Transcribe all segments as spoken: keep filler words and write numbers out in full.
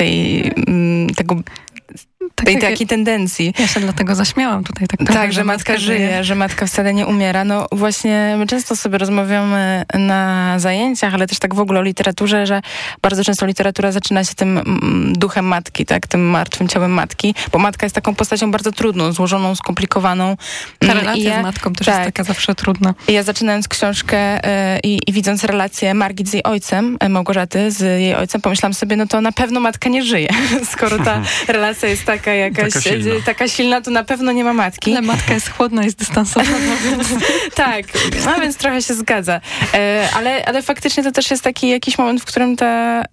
tej, tego Tak, tej tak, takiej tendencji. Ja się dlatego zaśmiałam tutaj. Tak, tak że, że matka żyje, żyje, że matka wcale nie umiera. No właśnie my często sobie rozmawiamy na zajęciach, ale też tak w ogóle o literaturze, że bardzo często literatura zaczyna się tym duchem matki, tak, tym martwym ciałem matki, bo matka jest taką postacią bardzo trudną, złożoną, skomplikowaną. Ta relacja ja, z matką też tak, jest taka zawsze trudna. I ja zaczynając książkę y, i, i widząc relację Margit z jej ojcem, Małgorzaty z jej ojcem, pomyślałam sobie, no to na pewno matka nie żyje, skoro ta relacja jest taka jakaś, taka silna. taka silna, to na pewno nie ma matki. Ale matka jest chłodna i zdystansowana, więc... tak, no więc trochę się zgadza. E, ale, ale faktycznie to też jest taki jakiś moment, w którym ta,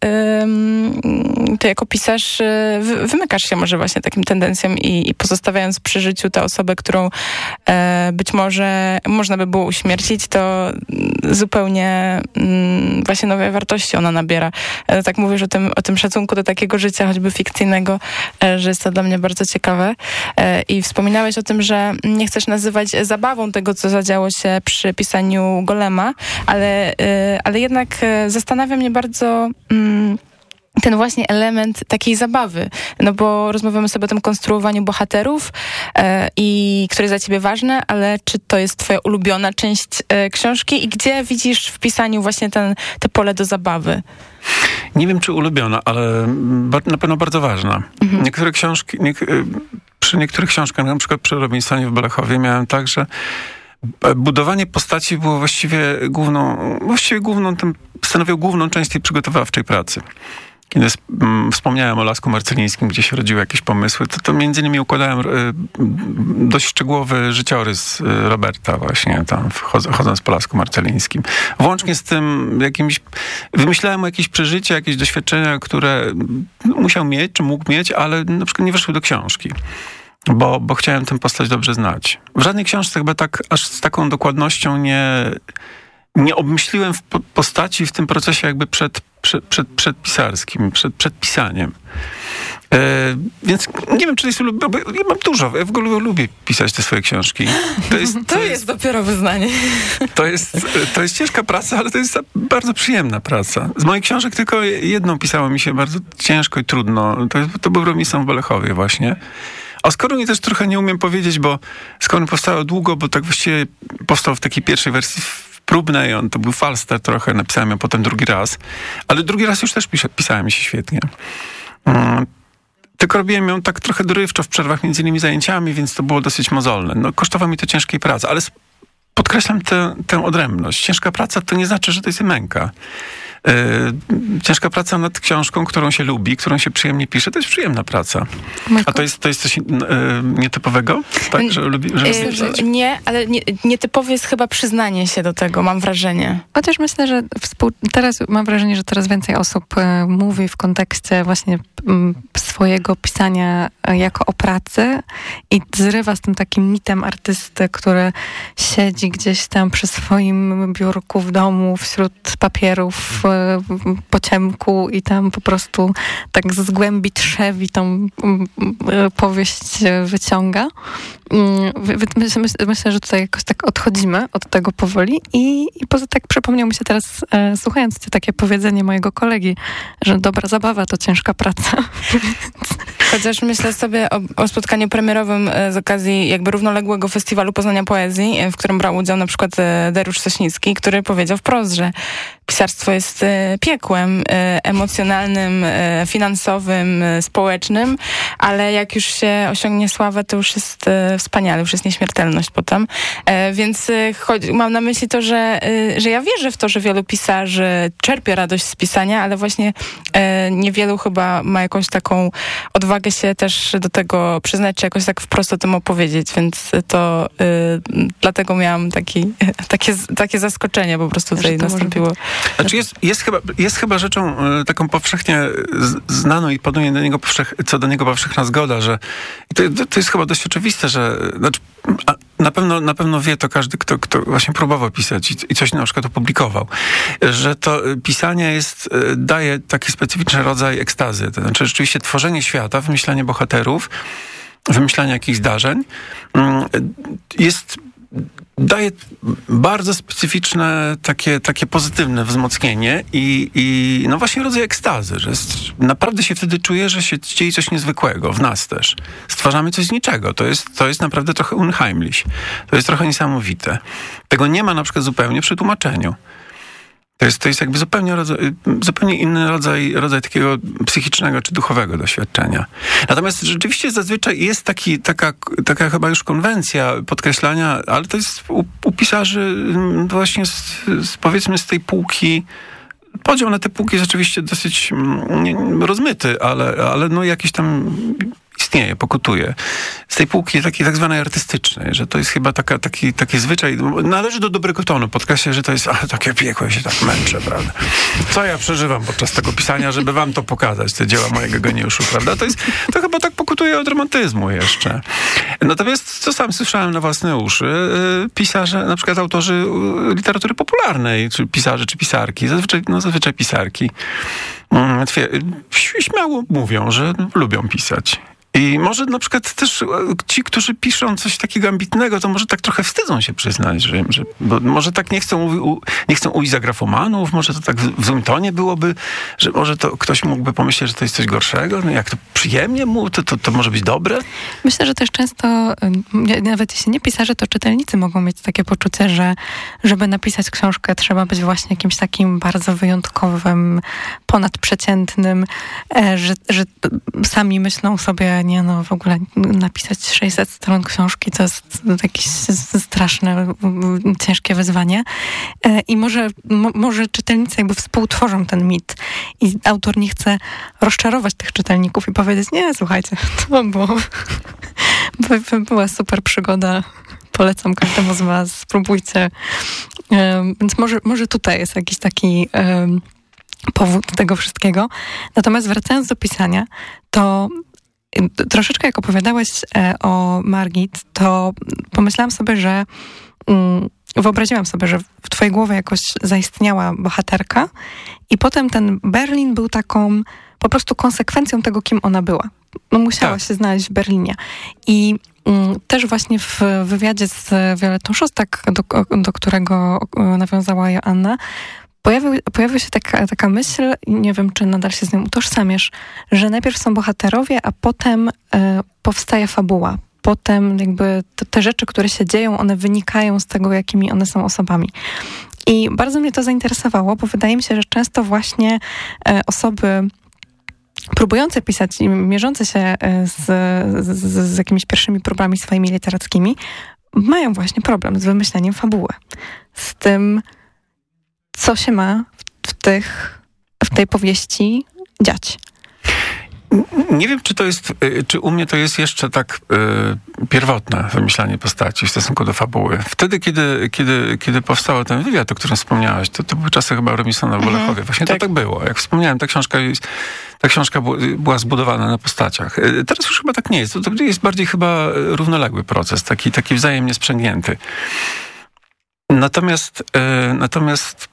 ym, ty jako pisarz wy, wymykasz się może właśnie takim tendencjom i, i pozostawiając przy życiu tę osobę, którą e, być może można by było uśmiercić, to zupełnie mm, właśnie nowej wartości ona nabiera. E, tak mówisz o tym, o tym szacunku do takiego życia, choćby fikcyjnego, e, że jest to dla mnie bardzo ciekawe. E, I wspominałeś o tym, że nie chcesz nazywać zabawą tego, co zadziało się przy pisaniu Golema, ale, e, ale jednak zastanawia mnie bardzo... Mm, ten właśnie element takiej zabawy, no bo rozmawiamy sobie o tym konstruowaniu bohaterów e, i które jest dla ciebie ważne, ale czy to jest twoja ulubiona część e, książki i gdzie widzisz w pisaniu właśnie ten, te pole do zabawy? Nie wiem, czy ulubiona, ale na pewno bardzo ważna. Mhm. Niektóre książki, nie, przy niektórych książkach, na przykład przy Robinsonie w Belechowie miałem tak, że budowanie postaci było właściwie główną, właściwie główną, tym, stanowiło główną część tej przygotowawczej pracy. Kiedy m, wspomniałem o Lasku Marcelińskim, gdzie się rodziły jakieś pomysły, to, to między innymi układałem y, dość szczegółowy życiorys y, Roberta właśnie tam, wchod- chodząc po Lasku Marcelińskim. Włącznie z tym jakimś... Wymyślałem jakieś przeżycia, jakieś doświadczenia, które musiał mieć, czy mógł mieć, ale na przykład nie weszły do książki. Bo, bo chciałem tę postać dobrze znać. W żadnej książce chyba tak, aż z taką dokładnością nie... nie obmyśliłem w postaci w tym procesie jakby przed, przed, przed, przedpisarskim, przed, przed pisaniem. E, więc nie wiem, czy to jest ulubione, bo ja mam dużo, ja w ogóle lubię pisać te swoje książki. To jest, to to jest, jest dopiero wyznanie. To jest, to jest ciężka praca, ale to jest bardzo przyjemna praca. Z moich książek tylko jedną pisało mi się bardzo ciężko i trudno. To, to był Robinson w Belechowie właśnie. O Skoruni też trochę nie umiem powiedzieć, bo Skoruń powstało długo, bo tak właściwie powstał w takiej pierwszej wersji próbnej, on to był falster trochę, napisałem ją potem drugi raz, ale drugi raz już też pisa- pisałem mi się świetnie. Um, tylko robiłem ją tak trochę dorywczo w przerwach między innymi zajęciami, więc to było dosyć mozolne. No, kosztowało mi to ciężkiej pracy, ale podkreślam tę, tę odrębność. Ciężka praca to nie znaczy, że to jest męka. Yy, ciężka praca nad książką, którą się lubi, którą się przyjemnie pisze, to jest przyjemna praca. A to jest, to jest coś yy, nietypowego? Tak, że lubi, że lubi pisać? Nie, ale nie, nietypowe jest chyba przyznanie się do tego, mam wrażenie. Chociaż myślę, że współ... teraz mam wrażenie, że coraz więcej osób y, mówi w kontekście właśnie y, swojego pisania y, jako o pracy i zrywa z tym takim mitem artysty, który siedzi gdzieś tam przy swoim biurku w domu, wśród papierów, po ciemku i tam po prostu tak z głębi trzewi tą powieść wyciąga. Myślę, myślę, że tutaj jakoś tak odchodzimy od tego powoli i, i poza tak przypomniał mi się teraz, e, słuchając cię, takie powiedzenie mojego kolegi, że dobra zabawa to ciężka praca. Chociaż myślę sobie o, o spotkaniu premierowym z okazji jakby równoległego Festiwalu Poznania Poezji, w którym brał udział na przykład Dariusz Sośnicki, który powiedział wprost, że pisarstwo jest piekłem emocjonalnym, finansowym, społecznym, ale jak już się osiągnie sławę, to już jest wspaniale, już jest nieśmiertelność potem. Więc mam na myśli to, że, że ja wierzę w to, że wielu pisarzy czerpie radość z pisania, ale właśnie niewielu chyba ma jakąś taką odwagę się też do tego przyznać, czy jakoś tak wprost o tym opowiedzieć, więc to y, dlatego miałam taki, takie, takie zaskoczenie po prostu tutaj nastąpiło. Znaczy jest, jest, chyba, jest chyba rzeczą y, taką powszechnie znaną i panuje do niego powszech, co do niego powszechna zgoda, że to, to jest chyba dość oczywiste, że znaczy, a, na pewno, na pewno wie to każdy, kto, kto właśnie próbował pisać i, i coś na przykład opublikował, że to pisanie jest, daje taki specyficzny rodzaj ekstazy. To znaczy rzeczywiście tworzenie świata, wymyślanie bohaterów wymyślania jakichś zdarzeń, jest... daje bardzo specyficzne, takie, takie pozytywne wzmocnienie i, i no właśnie rodzaj ekstazy, że jest, naprawdę się wtedy czuje, że się dzieje coś niezwykłego, w nas też. Stwarzamy coś z niczego. To jest, to jest naprawdę trochę unheimlich. To jest trochę niesamowite. Tego nie ma na przykład zupełnie przy tłumaczeniu. To jest, to jest jakby zupełnie, rodzaj, zupełnie inny rodzaj, rodzaj takiego psychicznego czy duchowego doświadczenia. Natomiast rzeczywiście zazwyczaj jest taki, taka, taka chyba już konwencja podkreślania, ale to jest u, u pisarzy właśnie z, z, powiedzmy z tej półki. Podział na te półki jest oczywiście dosyć nie, rozmyty, ale, ale no jakiś tam istnieje, pokutuje. Z tej półki takiej tak zwanej artystycznej, że to jest chyba taka, taki, taki zwyczaj, należy do dobrego tonu, podkreślę, że to jest ach, takie piekło, ja się tak męczę, prawda? Co ja przeżywam podczas tego pisania, żeby wam to pokazać, te dzieła mojego geniuszu, prawda? To jest, to chyba tak pokutuje od romantyzmu jeszcze. Natomiast, co sam słyszałem na własne uszy, pisarze, na przykład autorzy literatury popularnej, czy pisarze, czy pisarki, zazwyczaj, no zazwyczaj pisarki, śmiało mówią, że lubią pisać. I może na przykład też ci, którzy piszą coś takiego ambitnego, to może tak trochę wstydzą się przyznać, że, że bo może tak nie chcą, u, nie chcą ujść za grafomanów, może to tak w złym tonie byłoby, że może to ktoś mógłby pomyśleć, że to jest coś gorszego. No jak to przyjemnie mu, to, to, to może być dobre? Myślę, że też często, nawet jeśli nie pisarze, to czytelnicy mogą mieć takie poczucie, że żeby napisać książkę, trzeba być właśnie jakimś takim bardzo wyjątkowym, ponadprzeciętnym, że, że sami myślą sobie, nie no, w ogóle napisać sześćset stron książki to jest jakieś straszne, ciężkie wyzwanie. I może, mo, może czytelnicy jakby współtworzą ten mit i autor nie chce rozczarować tych czytelników i powiedzieć, nie, słuchajcie, to było, była super przygoda, polecam każdemu z was, spróbujcie. Więc może, może tutaj jest jakiś taki powód tego wszystkiego. Natomiast wracając do pisania, to troszeczkę jak opowiadałeś o Margit, to pomyślałam sobie, że wyobraziłam sobie, że w twojej głowie jakoś zaistniała bohaterka i potem ten Berlin był taką po prostu konsekwencją tego, kim ona była. No musiała tak się znaleźć w Berlinie. I mm, też właśnie w wywiadzie z Violettą Szostak, do, do którego nawiązała Joanna, Pojawił, pojawiła się taka, taka myśl, nie wiem, czy nadal się z nią utożsamiasz, że najpierw są bohaterowie, a potem y, powstaje fabuła. Potem jakby te, te rzeczy, które się dzieją, one wynikają z tego, jakimi one są osobami. I bardzo mnie to zainteresowało, bo wydaje mi się, że często właśnie y, osoby próbujące pisać i mierzące się z, z, z jakimiś pierwszymi próbami swoimi literackimi, mają właśnie problem z wymyśleniem fabuły. Z tym, co się ma w, tych, w tej powieści dziać. Nie wiem, czy to jest, czy u mnie to jest jeszcze tak y, pierwotne wymyślanie postaci w stosunku do fabuły. Wtedy, kiedy, kiedy, kiedy powstał ten wywiad, o którym wspomniałaś, to, to były czasy chyba Robinsona w Bolechowie. Właśnie tak. to tak było. Jak wspomniałem, ta książka, jest, ta książka była zbudowana na postaciach. Teraz już chyba tak nie jest. To, to jest bardziej chyba równoległy proces, taki, taki wzajemnie sprzęgnięty. Natomiast, y, natomiast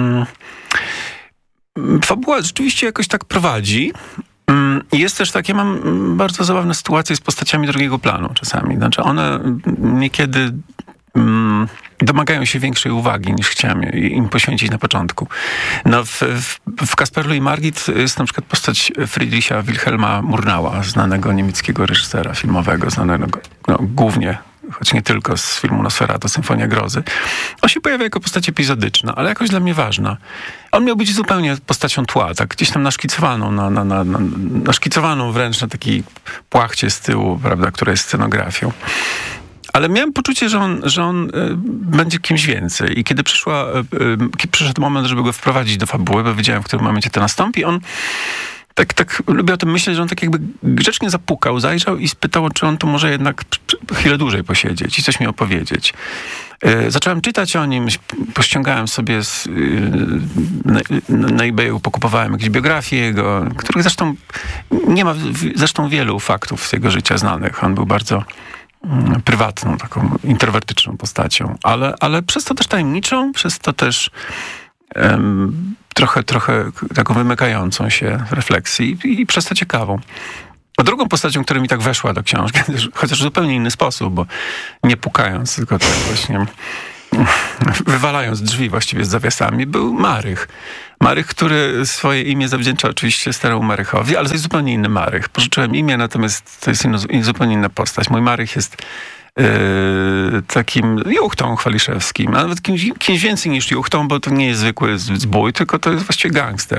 y, fabuła rzeczywiście jakoś tak prowadzi. Jest też takie, mam bardzo zabawne sytuacje z postaciami drugiego planu czasami. Znaczy one niekiedy um, domagają się większej uwagi niż chciałem im poświęcić na początku. No w, w, w Kasperlu i Margit jest na przykład postać Friedricha Wilhelma Murnau'a, znanego niemieckiego reżysera filmowego, znanego no, głównie, choć nie tylko z filmu Nosferatu, Symfonia Grozy. On się pojawia jako postać epizodyczna, ale jakoś dla mnie ważna. On miał być zupełnie postacią tła, tak gdzieś tam naszkicowaną, na, na, na, na, naszkicowaną wręcz na takiej płachcie z tyłu, prawda, która jest scenografią. Ale miałem poczucie, że on, że on y, będzie kimś więcej. I kiedy przyszła, y, y, przyszedł moment, żeby go wprowadzić do fabuły, bo wiedziałem, w którym momencie to nastąpi, on Tak, tak lubię o tym myśleć, że on tak jakby grzecznie zapukał, zajrzał i spytał, czy on tu może jednak chwilę dłużej posiedzieć i coś mi opowiedzieć. Yy, zacząłem czytać o nim, pościągałem sobie z, yy, na, na eBayu, pokupowałem jakieś biografie jego, których zresztą nie ma zresztą wielu faktów z jego życia znanych. On był bardzo yy, prywatną, taką introwertyczną postacią, ale, ale przez to też tajemniczą, przez to też yy, trochę, trochę taką wymykającą się refleksji i, i przez to ciekawą. A drugą postacią, która mi tak weszła do książki, chociaż w zupełnie inny sposób, bo nie pukając, tylko tak właśnie wywalając drzwi właściwie z zawiasami, był Marych. Marych, który swoje imię zawdzięcza oczywiście staremu Marychowi, ale to jest zupełnie inny Marych. Pożyczyłem imię, natomiast to jest inno, zupełnie inna postać. Mój Marych jest yy, takim juchtą chwaliszewskim, a nawet kimś, kimś więcej niż juchtą, bo to nie jest zwykły zbój, tylko to jest właściwie gangster.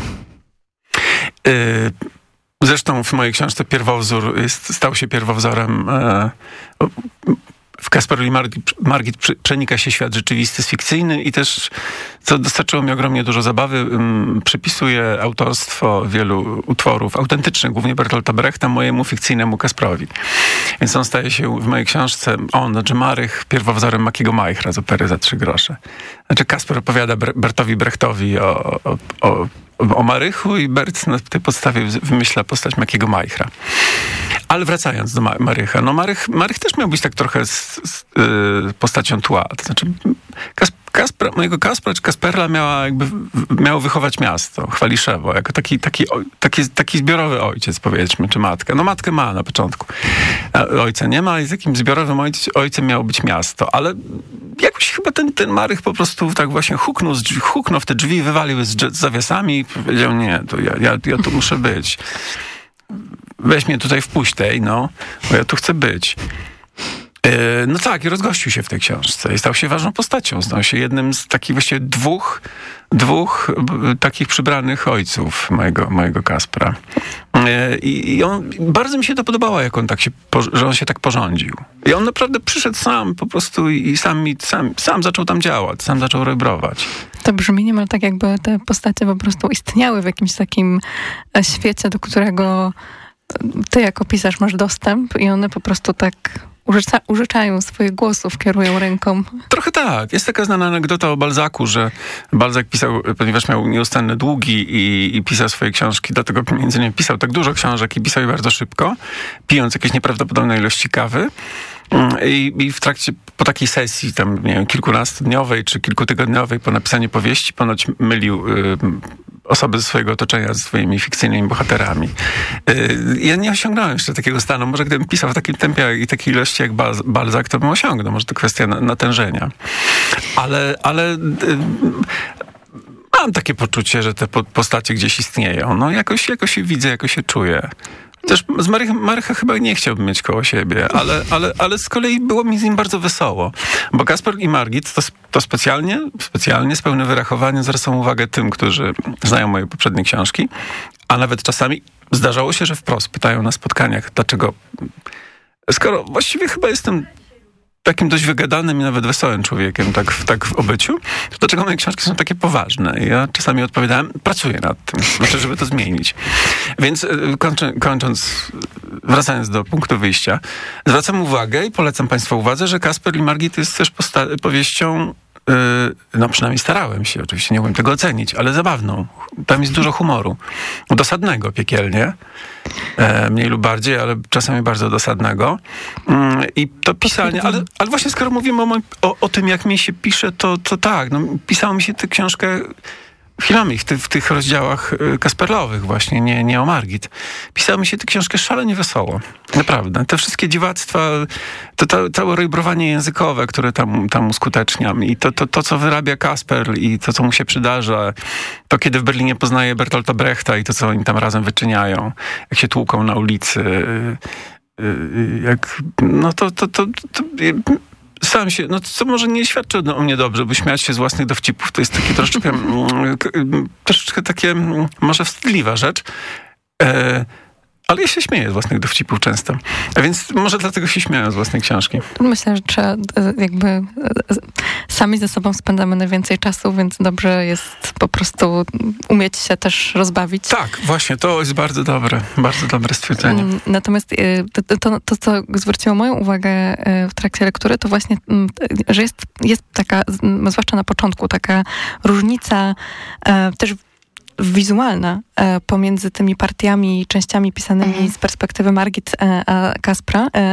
Yy, zresztą w mojej książce pierwowzór jest, stał się pierwowzorem e, w Kasperu i Margit, Margit przenika się świat rzeczywisty z fikcyjnym i też, co dostarczyło mi ogromnie dużo zabawy, um, przypisuję autorstwo wielu utworów autentycznych, głównie Bertolta Brechta, mojemu fikcyjnemu Kasprowi. Więc on staje się w mojej książce, on, znaczy Marych, pierwowzorem Makiego Majchra z opery Za trzy grosze. Znaczy Kasper opowiada Bertowi Brechtowi o, o, o, o Marychu i Bert na tej podstawie wymyśla postać Makiego Majchra. Ale wracając do Ma- Marycha, no Marych, Marych też miał być tak trochę z, z, yy, postacią tła. To znaczy Kas- Kaspra, mojego Kaspra czy Kasperla miała jakby, miało wychować miasto, Chwaliszewo, jako taki, taki, taki, taki zbiorowy ojciec, powiedzmy, czy matkę. No matkę ma na początku. A ojca nie ma i takim zbiorowym ojc, ojcem miało być miasto. Ale jakoś chyba ten, ten Marych po prostu tak właśnie huknął, huknął w te drzwi, wywalił z, z zawiasami i powiedział, nie, to ja, ja, ja tu muszę być. Weź mnie tutaj wpuść tej, no, bo ja tu chcę być. Yy, no tak, i rozgościł się w tej książce i stał się ważną postacią. Stał się jednym z takich właściwie dwóch, dwóch b, takich przybranych ojców mojego, mojego Kaspra. Yy, I on, bardzo mi się to podobało, jak on tak się, że on się tak porządził. I on naprawdę przyszedł sam po prostu i sam, sam, sam zaczął tam działać, sam zaczął rebrować. To brzmi niemal tak, jakby te postacie po prostu istniały w jakimś takim świecie, do którego ty jako pisarz masz dostęp i one po prostu tak użycza, użyczają swoich głosów, kierują ręką. Trochę tak. Jest taka znana anegdota o Balzacu, że Balzac pisał, ponieważ miał nieustanne długi i, i pisał swoje książki, dlatego między innymi pisał tak dużo książek i pisał je bardzo szybko, pijąc jakieś nieprawdopodobne ilości kawy. I, I w trakcie, po takiej sesji tam, nie wiem, kilkunastodniowej czy kilkutygodniowej po napisaniu powieści ponoć mylił y, osoby ze swojego otoczenia ze swoimi fikcyjnymi bohaterami. Y, ja nie osiągnąłem jeszcze takiego stanu. Może gdybym pisał w takim tempie i takiej ilości jak Bal- Balzac, to bym osiągnął. Może to kwestia na, natężenia. Ale, ale y, mam takie poczucie, że te po, postacie gdzieś istnieją. No jakoś, jakoś je widzę, jakoś się czuję. Też z Marycha, Marycha chyba nie chciałbym mieć koło siebie, ale, ale, ale z kolei było mi z nim bardzo wesoło. Bo Kasper i Margit to, to specjalnie, specjalnie z pełnym wyrachowaniem zwracam uwagę tym, którzy znają moje poprzednie książki, a nawet czasami zdarzało się, że wprost pytają na spotkaniach, dlaczego, skoro właściwie chyba jestem takim dość wygadanym i nawet wesołym człowiekiem, tak w, tak w obyciu, to dlaczego moje książki są takie poważne? I ja czasami odpowiadałem, pracuję nad tym, znaczy, żeby to zmienić. Więc kończy, kończąc, wracając do punktu wyjścia, zwracam uwagę i polecam Państwu uwadze, że Kasper i Margit jest też posta- powieścią, yy, no przynajmniej starałem się, oczywiście nie umiem tego ocenić, ale zabawną. Tam jest dużo humoru. Dosadnego piekielnie. E, mniej lub bardziej, ale czasami bardzo dosadnego. Mm, I to pisanie, ale, ale właśnie skoro mówimy o, moim, o, o tym, jak mi się pisze, to, to tak, no, pisało mi się tę książkę chwilami w, ty, w tych rozdziałach kasperlowych właśnie, nie, nie o Margit. Pisało mi się tę książkę szalenie wesoło. Naprawdę. Te wszystkie dziwactwa, to, to całe rejbrowanie językowe, które tam, tam uskuteczniam i to, to, to, co wyrabia Kasper i to, co mu się przydarza, to kiedy w Berlinie poznaje Bertolta Brechta i to, co oni tam razem wyczyniają, jak się tłuką na ulicy, jak, no to, to, to, to, to sam się, no co może nie świadczy o mnie dobrze, bo śmiać się z własnych dowcipów to jest takie troszeczkę, troszeczkę takie może wstydliwa rzecz. E, ale ja się śmieję z własnych dowcipów często. A więc może dlatego się śmiałem z własnej książki. Myślę, że trzeba jakby sami ze sobą spędzamy najwięcej czasu, więc dobrze jest po prostu umieć się też rozbawić. Tak, właśnie, to jest bardzo dobre, bardzo dobre stwierdzenie. Natomiast to, to, to co zwróciło moją uwagę w trakcie lektury, to właśnie, że jest, jest taka, zwłaszcza na początku, taka różnica też wizualna e, pomiędzy tymi partiami i częściami pisanymi mm. z perspektywy Margit e, a Kaspra. E,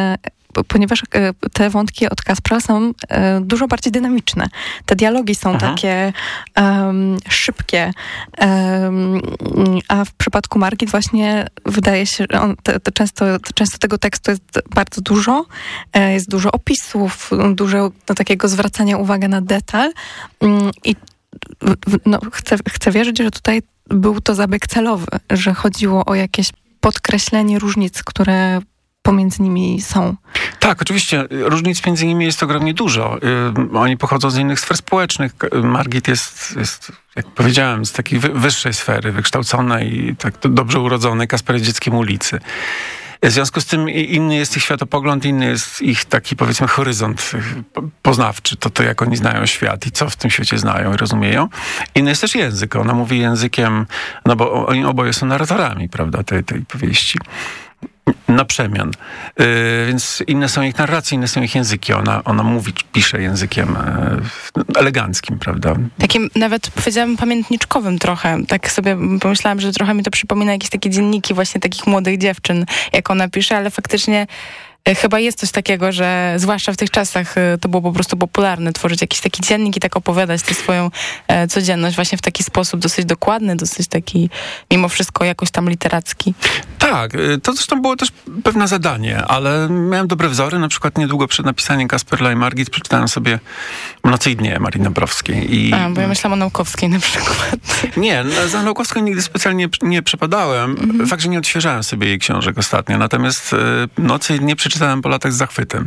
ponieważ te wątki od Kaspra są dużo bardziej dynamiczne. Te dialogi są Aha. takie um, szybkie, um, a w przypadku Margit właśnie wydaje się, że on, te, te często, te, często tego tekstu jest bardzo dużo, jest dużo opisów, dużo no, takiego zwracania uwagi na detal i no, chcę, chcę wierzyć, że tutaj był to zabieg celowy, że chodziło o jakieś podkreślenie różnic, które pomiędzy nimi są. Tak, oczywiście. Różnic między nimi jest ogromnie dużo. Yy, oni pochodzą z innych sfer społecznych. Margit jest, jest jak powiedziałem, z takiej wy- wyższej sfery, wykształconej i tak dobrze urodzonej. Kasper jest dzieckiem ulicy. W związku z tym inny jest ich światopogląd, inny jest ich taki, powiedzmy, horyzont poznawczy, to, to jak oni znają świat i co w tym świecie znają i rozumieją. Inny jest też język. Ona mówi językiem, no bo oni oboje są narratorami, prawda, tej, tej powieści. Na przemian. Yy, więc inne są ich narracje, inne są ich języki. Ona, ona mówi, pisze językiem yy, eleganckim, prawda? Takim nawet, powiedziałabym, pamiętniczkowym trochę. Tak sobie pomyślałam, że trochę mi to przypomina jakieś takie dzienniki właśnie takich młodych dziewczyn, jak ona pisze, ale faktycznie chyba jest coś takiego, że zwłaszcza w tych czasach to było po prostu popularne, tworzyć jakiś taki dziennik i tak opowiadać tę swoją e, codzienność właśnie w taki sposób dosyć dokładny, dosyć taki mimo wszystko jakoś tam literacki. Tak, to zresztą było też pewne zadanie, ale miałem dobre wzory. Na przykład niedługo przed napisaniem Kasperla i Margit przeczytałem sobie Noce i dnie Marii Dąbrowskiej. I... A, bo ja myślałam o Naukowskiej na przykład. Nie, za Naukowską nigdy specjalnie nie przepadałem. Mhm. Fakt, że nie odświeżałem sobie jej książek ostatnio. Natomiast Noce i dnie przeczytałem po latach z zachwytem.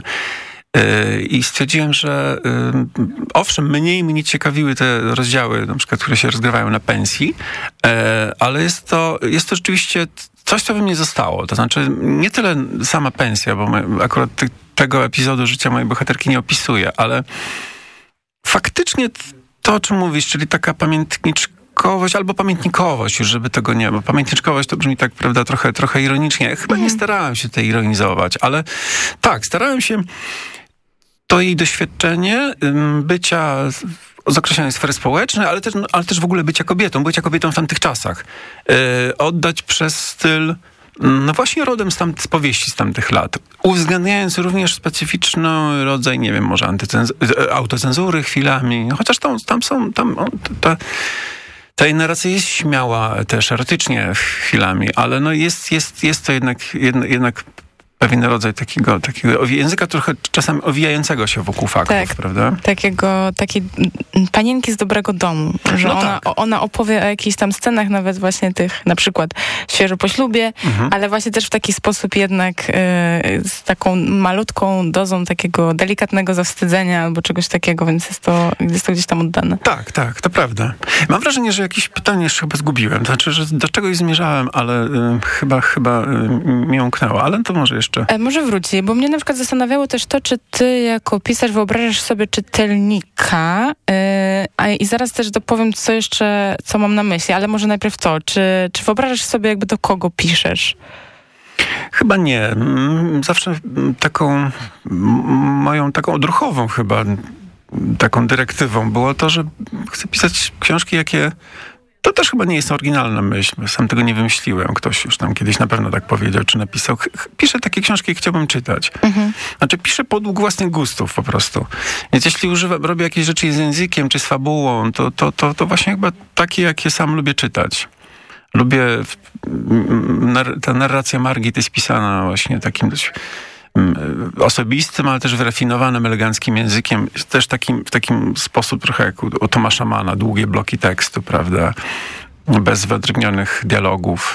I stwierdziłem, że owszem, mniej mnie ciekawiły te rozdziały, na przykład, które się rozgrywają na pensji, ale jest to, jest to rzeczywiście coś, co we mnie zostało. To znaczy nie tyle sama pensja, bo my akurat ty, tego epizodu życia mojej bohaterki nie opisuję, ale faktycznie to, o czym mówisz, czyli taka pamiętniczkowość albo pamiętnikowość, już żeby tego nie, bo pamiętniczkowość to brzmi tak, prawda, trochę, trochę ironicznie. Chyba mhm. nie starałem się tej ironizować, ale tak, starałem się to jej doświadczenie bycia z określonej sfery społecznej, ale też, ale też w ogóle bycia kobietą, bycia kobietą w tamtych czasach. Yy, oddać przez styl, no właśnie rodem z, tam, z powieści z tamtych lat. Uwzględniając również specyficzny rodzaj, nie wiem, może antycenz- autocenzury chwilami, chociaż tam, tam są, tam, o, ta, ta jej narracja jest śmiała też erotycznie chwilami, ale no jest, jest, jest to jednak, jednak, jednak pewien rodzaj takiego, takiego języka trochę czasami owijającego się wokół faktów, tak, prawda? Takiego, takiej panienki z dobrego domu, że no ona, tak. ona opowie o jakichś tam scenach, nawet właśnie tych, na przykład świeżo po ślubie, mhm. ale właśnie też w taki sposób jednak y, z taką malutką dozą takiego delikatnego zawstydzenia albo czegoś takiego, więc jest to, jest to gdzieś tam oddane. Tak, tak, to prawda. Mam wrażenie, że jakieś pytanie jeszcze chyba zgubiłem, to znaczy, że do czegoś zmierzałem, ale y, chyba, chyba y, mi umknęło, ale to może jeszcze E, może wróci, bo mnie na przykład zastanawiało też to, czy ty jako pisarz wyobrażasz sobie czytelnika e, a, i zaraz też dopowiem, co jeszcze, co mam na myśli, ale może najpierw to, czy, czy wyobrażasz sobie jakby do kogo piszesz? Chyba nie. Zawsze taką moją taką odruchową chyba taką dyrektywą było to, że chcę pisać książki, jakie to też chyba nie jest oryginalna myśl. Sam tego nie wymyśliłem. Ktoś już tam kiedyś na pewno tak powiedział, czy napisał. Piszę takie książki, jak chciałbym czytać. Mhm. Znaczy piszę podług własnych gustów po prostu. Więc jeśli używam, robię jakieś rzeczy z językiem, czy z fabułą, to, to, to, to właśnie chyba takie, jakie sam lubię czytać. Lubię... Ta narracja Margit jest pisana właśnie takim dość osobistym, ale też wyrafinowanym, eleganckim językiem. Też takim, w takim sposób trochę jak u, u Tomasza Manna, długie bloki tekstu, prawda? Bez wyodrębnionych dialogów.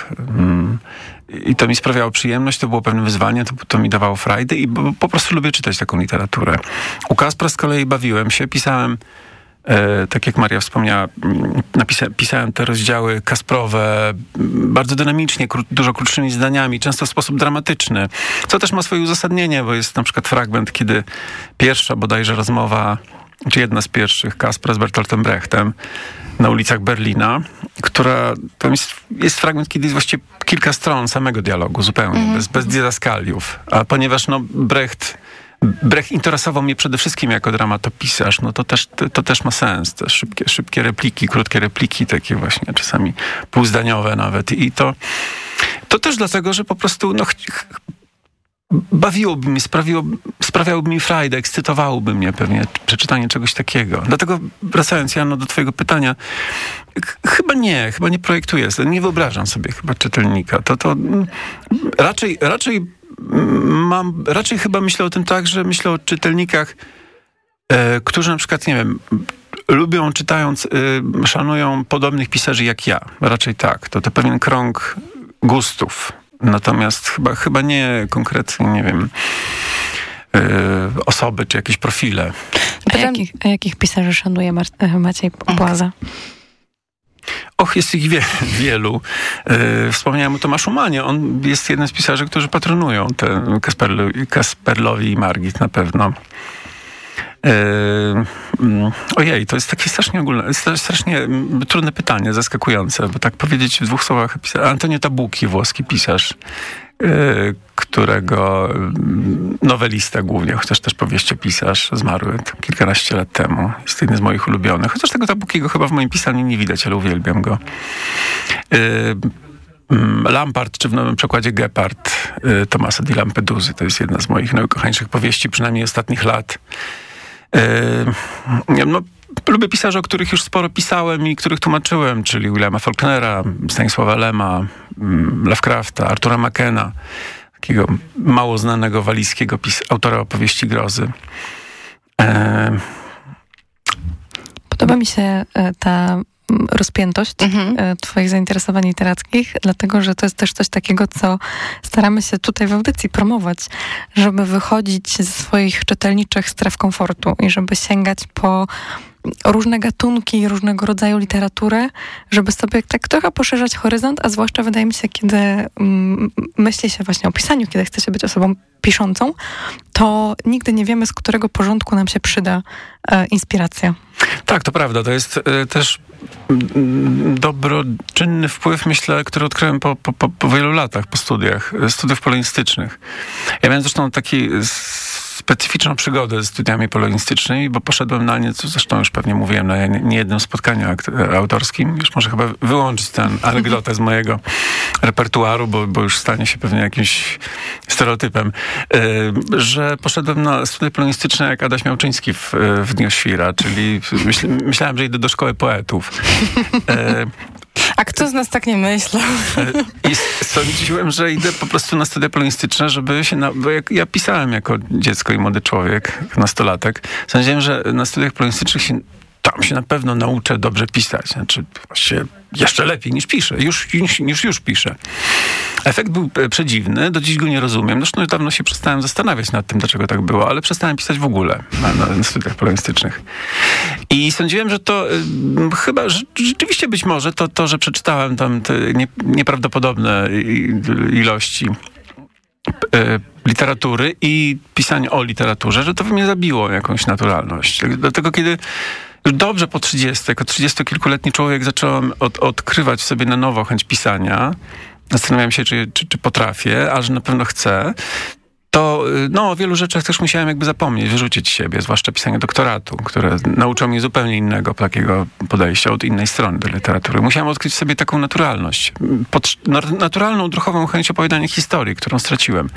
I to mi sprawiało przyjemność, to było pewne wyzwanie, to, to mi dawało frajdę i bo, po prostu lubię czytać taką literaturę. U Kaspra z kolei bawiłem się, pisałem E, tak jak Maria wspomniała, napisa- pisałem te rozdziały kasprowe bardzo dynamicznie, kró- dużo krótszymi zdaniami, często w sposób dramatyczny, co też ma swoje uzasadnienie, bo jest na przykład fragment, kiedy pierwsza bodajże rozmowa, czy jedna z pierwszych Kaspra z Bertoltem Brechtem na ulicach Berlina, która, to jest, jest fragment, kiedy jest właściwie kilka stron samego dialogu, zupełnie, mm. bez, bez didaskaliów, a ponieważ no Brecht Brecht interesował mnie przede wszystkim jako dramatopisarz, no to też, to, to też ma sens. Te szybkie, szybkie repliki, krótkie repliki, takie właśnie czasami półzdaniowe nawet. I to, to też dlatego, że po prostu no, ch- bawiłoby mnie, sprawiło, sprawiałoby mi frajdę, ekscytowałoby mnie pewnie przeczytanie czegoś takiego. Dlatego wracając, Jano, do twojego pytania, ch- chyba nie, chyba nie projektuję, nie wyobrażam sobie chyba czytelnika. To, to raczej, raczej mam, raczej chyba myślę o tym tak, że myślę o czytelnikach, e, którzy na przykład, nie wiem, lubią, czytając, y, szanują podobnych pisarzy jak ja. Raczej tak. To to pewien krąg gustów. Natomiast chyba, chyba nie konkretnie, nie wiem, y, osoby czy jakieś profile. A jakich, a jakich pisarzy szanuje Mar- Maciej Płaza? Och, jest ich wie, wielu. Yy, wspomniałem o Tomaszu Manie. On jest jeden z pisarzy, którzy patronują te Kasperlu, Kasperlowi i Margit na pewno. Yy, ojej, to jest takie strasznie ogólne, strasznie trudne pytanie, zaskakujące, bo tak powiedzieć w dwóch słowach. Antonio Tabucchi, włoski pisarz, yy, którego nowelista głównie, chociaż też powieściopisarz, zmarły kilkanaście lat temu. Jest jeden z moich ulubionych. Chociaż tego Tabucchiego chyba w moim pisaniu nie widać, ale uwielbiam go. Yy, Lampart, czy w nowym przekładzie Gepard, yy, Tomasa di Lampeduzy. To jest jedna z moich najukochańszych powieści, przynajmniej ostatnich lat. Yy, no, lubię pisarzy, o których już sporo pisałem i których tłumaczyłem, czyli Williama Faulknera, Stanisława Lema, Lovecrafta, Artura Makena, takiego mało znanego walijskiego pis- autora opowieści grozy. Yy. Podoba mi się ta rozpiętość mhm. twoich zainteresowań literackich, dlatego, że to jest też coś takiego, co staramy się tutaj w audycji promować, żeby wychodzić ze swoich czytelniczych stref komfortu i żeby sięgać po różne gatunki, różnego rodzaju literaturę, żeby sobie tak trochę poszerzać horyzont, a zwłaszcza wydaje mi się, kiedy mm, myśli się właśnie o pisaniu, kiedy chce się być osobą piszącą, to nigdy nie wiemy, z którego porządku nam się przyda e, inspiracja. Tak, to prawda. To jest e, też dobroczynny wpływ, myślę, który odkryłem po, po, po, po wielu latach, po studiach, studiów polonistycznych. Ja miałem zresztą taki specyficzną przygodę ze studiami polonistycznymi, bo poszedłem na nie, co zresztą już pewnie mówiłem na niejednym spotkaniu autorskim. Już może chyba wyłączyć tę anegdotę z mojego repertuaru, bo, bo już stanie się pewnie jakimś stereotypem, że poszedłem na studia polonistyczne jak Adaś Miałczyński w, w Dniu Świra, czyli myśl, myślałem, że idę do szkoły poetów. A kto z nas tak nie myślał? I sądziłem, że idę po prostu na studia polonistyczne, żeby się... Na, bo jak ja pisałem jako dziecko i młody człowiek, nastolatek, sądziłem, że na studiach polonistycznych się, tam się na pewno nauczę dobrze pisać. Znaczy właściwie jeszcze lepiej niż piszę. Już, niż, niż już piszę. Efekt był przedziwny, do dziś go nie rozumiem. Zresztą już dawno się przestałem zastanawiać nad tym, dlaczego tak było, ale przestałem pisać w ogóle na, na, na studiach polonistycznych. I sądziłem, że to y, chyba że, rzeczywiście być może to, to że przeczytałem tam te nie, nieprawdopodobne ilości y, literatury i pisania o literaturze, że to we mnie zabiło jakąś naturalność. Dlatego kiedy już dobrze po trzydziestce, jako trzydziestokilkuletni człowiek zacząłem od, odkrywać w sobie na nowo chęć pisania. Zastanawiałem się, czy, czy, czy potrafię, a że na pewno chcę. To no, o wielu rzeczach też musiałem jakby zapomnieć, wyrzucić z siebie, zwłaszcza pisanie doktoratu, które nauczyło mnie zupełnie innego takiego podejścia, od innej strony do literatury. Musiałem odkryć w sobie taką naturalność, pod, naturalną, druchową chęć opowiadania historii, którą straciłem.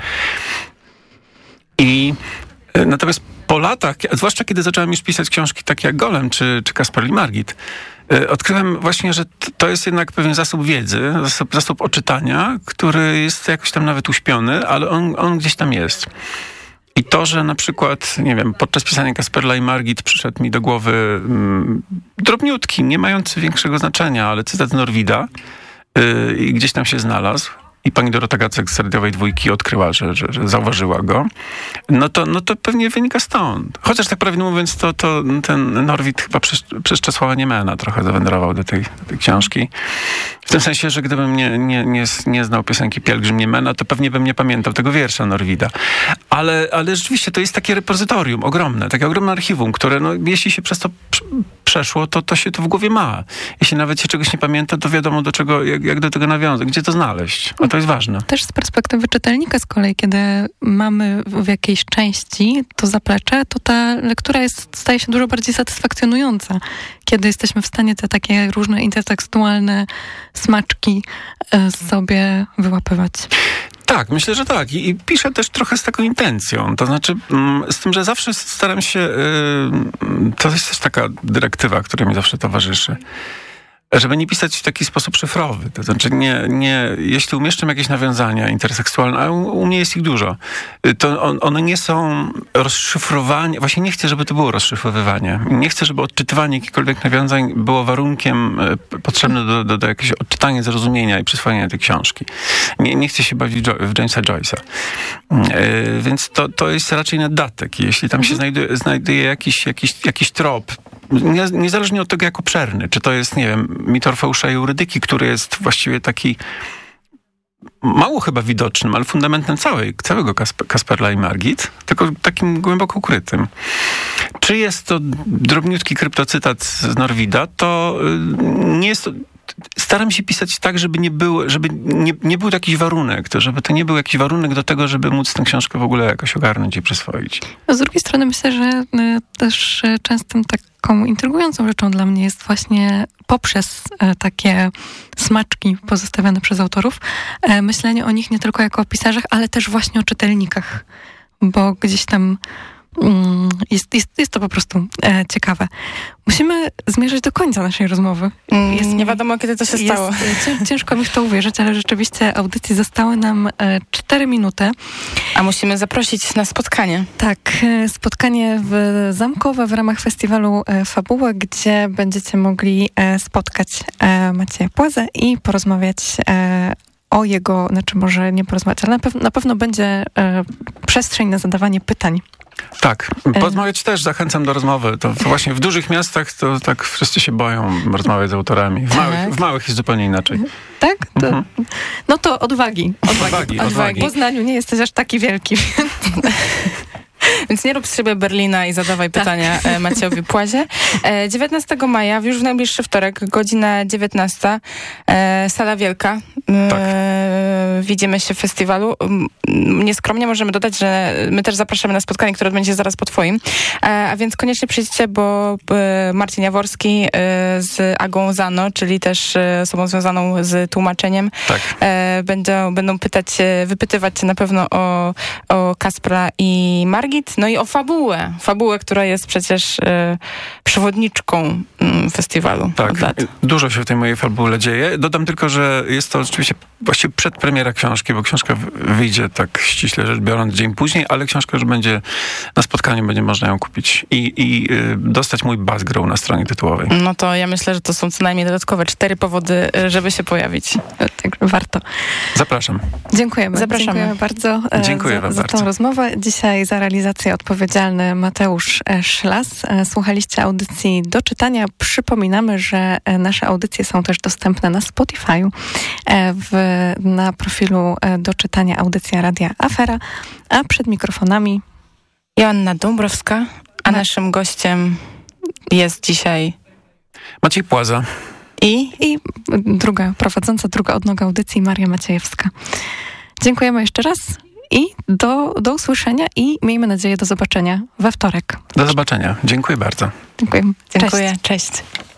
I natomiast po latach, zwłaszcza kiedy zacząłem już pisać książki takie jak Golem czy, czy Kasperl i Margit, odkryłem właśnie, że to jest jednak pewien zasób wiedzy, zasób, zasób oczytania, który jest jakoś tam nawet uśpiony, ale on, on gdzieś tam jest. I to, że na przykład, nie wiem, podczas pisania Kasperla i Margit przyszedł mi do głowy mm, drobniutki, nie mający większego znaczenia, ale cytat z Norwida yy, i gdzieś tam się znalazł. I pani Dorota Gacek z Radiowej Dwójki odkryła, że, że, że zauważyła go, no to, no to pewnie wynika stąd. Chociaż tak prawdę mówiąc, to, to ten Norwid chyba przez, przez Czesława Niemena trochę zawędrował do tej, do tej książki. W tym sensie, że gdybym nie, nie, nie, nie znał piosenki Pielgrzym Niemena, to pewnie bym nie pamiętał tego wiersza Norwida. Ale, ale rzeczywiście to jest takie repozytorium ogromne, takie ogromne archiwum, które no, jeśli się przez to przeszło, to, to się to w głowie ma. Jeśli nawet się czegoś nie pamięta, to wiadomo do czego, jak, jak do tego nawiązać, gdzie to znaleźć. A to jest ważne. Też z perspektywy czytelnika z kolei, kiedy mamy w jakiejś części to zaplecze, to ta lektura jest, staje się dużo bardziej satysfakcjonująca. Kiedy jesteśmy w stanie te takie różne intertekstualne smaczki sobie wyłapywać. Tak, myślę, że tak. I, i piszę też trochę z taką intencją. To znaczy, mm, z tym, że zawsze staram się... Yy, to jest też taka dyrektywa, która mi zawsze towarzyszy. Żeby nie pisać w taki sposób szyfrowy. To znaczy, nie, nie, jeśli umieszczam jakieś nawiązania interseksualne, a u, u mnie jest ich dużo, to on, one nie są rozszyfrowanie. Właśnie nie chcę, żeby to było rozszyfrowywanie. Nie chcę, żeby odczytywanie jakichkolwiek nawiązań było warunkiem potrzebnym do, do, do jakiegoś odczytania, zrozumienia i przyswojenia tej książki. Nie, nie chcę się bawić w Jamesa Joyce'a. Yy, więc to, to jest raczej nadatek. Jeśli tam się znajduje, znajduje jakiś, jakiś, jakiś trop, nie, niezależnie od tego, jak obszerny, czy to jest, nie wiem, mit Orfeusza i Eurydyki, który jest właściwie taki mało chyba widocznym, ale fundamentem całej, całego Kasper, Kasperla i Margit, tylko takim głęboko ukrytym. Czy jest to drobniutki kryptocytat z Norwida, to nie jest to... Staram się pisać tak, żeby nie był, żeby nie, nie był jakiś warunek, to żeby to nie był jakiś warunek do tego, żeby móc tę książkę w ogóle jakoś ogarnąć i przyswoić. No z drugiej strony myślę, że y, też y, częstym taką intrygującą rzeczą dla mnie jest właśnie poprzez y, takie smaczki pozostawiane przez autorów, y, myślenie o nich nie tylko jako o pisarzach, ale też właśnie o czytelnikach, bo gdzieś tam Jest, jest, jest to po prostu e, ciekawe. Musimy zmierzać do końca naszej rozmowy. Jest, nie wiadomo, kiedy to się stało. Jest, ciężko mi w to uwierzyć, ale rzeczywiście audycji zostały nam e, cztery minuty. A musimy zaprosić na spotkanie. Tak, e, spotkanie w Zamkowe w ramach festiwalu e, Fabuła, gdzie będziecie mogli e, spotkać e, Macieja Płazę i porozmawiać e, o jego, znaczy może nie porozmawiać, ale na, pew- na pewno będzie e, przestrzeń na zadawanie pytań. Tak, porozmawiać też zachęcam do rozmowy. To właśnie w dużych miastach to tak wszyscy się boją rozmawiać z autorami. W, tak. małych, w małych jest zupełnie inaczej. Tak? To, mhm. No to odwagi. Odwagi. Odwagi, odwagi. W Poznaniu nie jesteś aż taki wielki. Więc nie rób z siebie Berlina i zadawaj tak. pytania Maciejowi Płazie. dziewiętnastego maja, już w najbliższy wtorek, godzina dziewiętnasta, Sala Wielka. Tak. Widzimy się w festiwalu. Nieskromnie możemy dodać, że my też zapraszamy na spotkanie, które odbędzie się zaraz po twoim. A więc koniecznie przyjdźcie, bo Marcin Jaworski z Agą Zano, czyli też osobą związaną z tłumaczeniem, tak. będą, będą pytać, wypytywać na pewno o, o Kaspra i Margit, no i o fabułę. Fabułę, która jest przecież e, przewodniczką m, festiwalu. Tak, dużo się w tej mojej fabule dzieje. Dodam tylko, że jest to oczywiście właściwie przedpremiera książki, bo książka wyjdzie tak ściśle rzecz biorąc dzień później, ale książka już będzie na spotkaniu, będzie można ją kupić i, i y, dostać mój Buzzgrow na stronie tytułowej. No to ja myślę, że to są co najmniej dodatkowe cztery powody, żeby się pojawić. Tak, warto. Zapraszam. Dziękujemy. Zapraszamy. Dziękuję bardzo Dziękuję za, wam za bardzo. tą rozmowę. Dzisiaj za realizację odpowiedzialny Mateusz Szlas. Słuchaliście audycji Do Czytania. Przypominamy, że nasze audycje są też dostępne na Spotify'u, w, na profilu Do Czytania audycja Radia Afera, a przed mikrofonami Joanna Dąbrowska, a naszym gościem jest dzisiaj Maciej Płaza. I? I druga prowadząca, druga odnoga audycji, Maria Maciejewska. Dziękujemy jeszcze raz i do, do usłyszenia i miejmy nadzieję do zobaczenia we wtorek. Do zobaczenia. Dziękuję bardzo. Dziękuję. Dziękuję. Cześć. Cześć.